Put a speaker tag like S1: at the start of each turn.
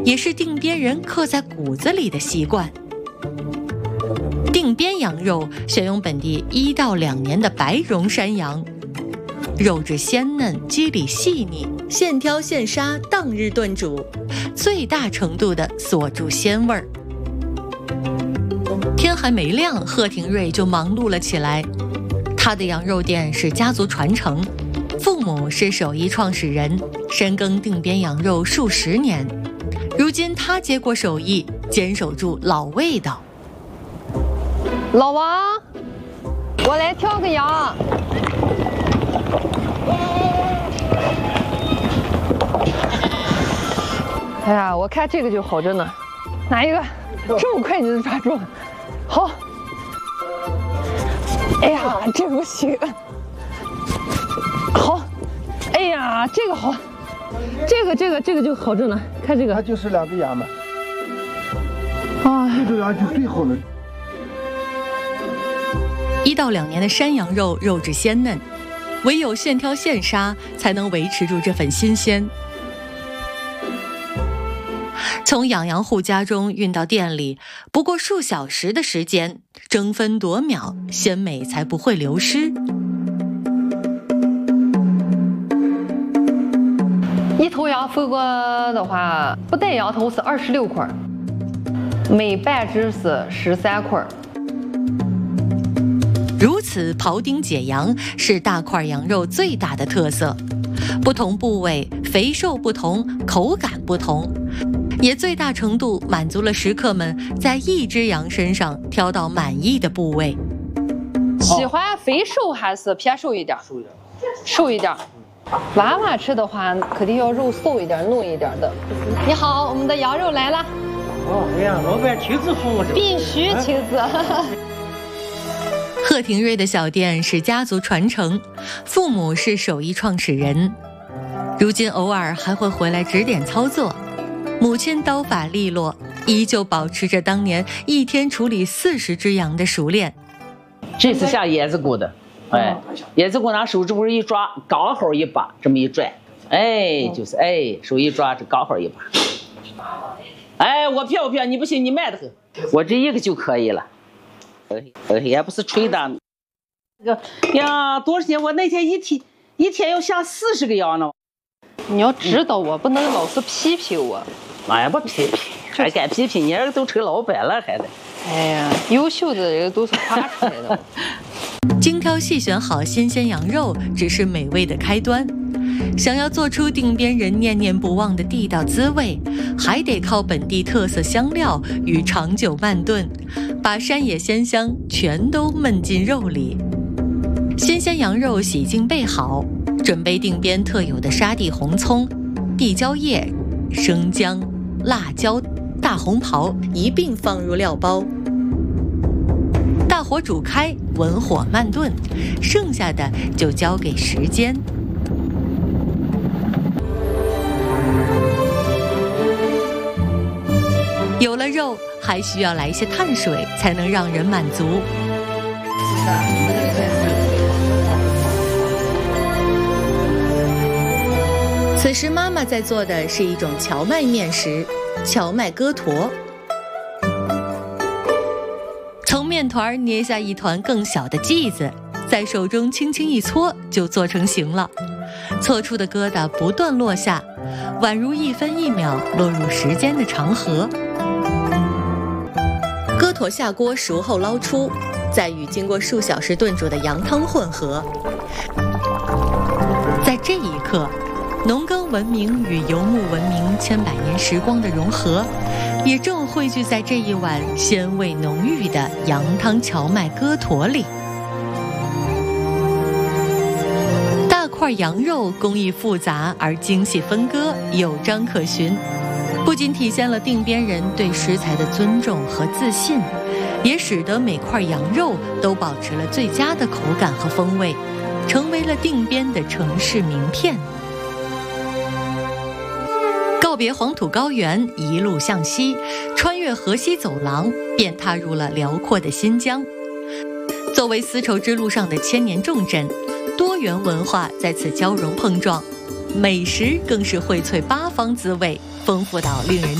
S1: 也是定边人刻在骨子里的习惯。定边羊肉选用本地1到2年的白绒山羊，肉质鲜嫩，肌理细腻，现挑现杀，当日炖煮，最大程度地锁住鲜味儿。天还没亮，贺廷瑞就忙碌了起来。他的羊肉店是家族传承，父母是手艺创始人，深耕定边羊肉数10年。如今他接过手艺，坚守住老味道。
S2: 老王，我来挑个羊。哎呀，我看这个就好着呢，哪一个？这么快你就抓住了？好。哎呀，这不行。好。哎呀，这个好。这个就好着呢，看这个。
S3: 它就是2个羊嘛。
S2: 啊，
S3: 这种羊就最好了。
S1: 1到2年的山羊肉，肉质鲜嫩，唯有现挑现杀，才能维持住这份新鲜。从养羊户家中运到店里，不过数小时的时间，争分夺秒，鲜美才不会流失。
S2: 一头羊分过的话，不带羊头是26块，每半只是13块。
S1: 如此庖丁解羊是大块羊肉最大的特色，不同部位肥瘦不同，口感不同，也最大程度满足了食客们在一只羊身上挑到满意的部位。
S2: 喜欢肥瘦还是偏瘦一点？瘦一点。娃娃吃的话，肯定要肉瘦一点、糯一点的。你好，我们的羊肉来了。
S4: 哦，哎呀，老板亲自服务，
S2: 必须亲自。
S1: 贺廷瑞的小店是家族传承，父母是手艺创始人，如今偶尔还会回来指点操作。母亲刀法利落，依旧保持着当年一天处理40只羊的熟练。
S4: 这是下椰子骨的，哎，椰子骨拿手指骨一抓，刚好一把，这么一拽，哎，就是哎，手一抓，这刚好一把。哎，我漂不漂？你不信，你慢得很，我这一个就可以了。也不是吹的，这个呀，多少钱？我那天一天要下40个羊呢。
S2: 你要指导我，不能老是批评我。
S4: 哎呀，不批评，还敢批评？你这都成老板了，还得。
S2: 哎呀，优秀的人都是夸出来的。
S1: 精挑细选好新鲜羊肉，只是美味的开端。想要做出定边人念念不忘的地道滋味，还得靠本地特色香料与长久慢炖，把山野鲜香全都焖进肉里。新鲜羊肉洗净备好，准备定边特有的沙地红葱、地椒叶、生姜、辣椒、大红袍一并放入料包，大火煮开，文火慢炖，剩下的就交给时间。有了肉，还需要来些碳水，才能让人满足。此时妈妈在做的是一种荞麦面食，荞麦疙坨。从面团捏下一团更小的剂子，在手中轻轻一搓，就做成形了。搓出的疙瘩不断落下，宛如1分1秒落入时间的长河。疙坨下锅熟后捞出，再与经过数小时炖煮的羊汤混合。在这一刻，农耕文明与游牧文明千百年时光的融合，也正汇聚在这一碗鲜味浓郁的羊汤荞麦疙坨里。大块羊肉工艺复杂而精细分割，有章可循，不仅体现了定边人对食材的尊重和自信，也使得每块羊肉都保持了最佳的口感和风味，成为了定边的城市名片。告别黄土高原，一路向西，穿越河西走廊，便踏入了辽阔的新疆。作为丝绸之路上的千年重镇，多元文化在此交融碰撞，美食更是荟萃8方滋味，丰富到令人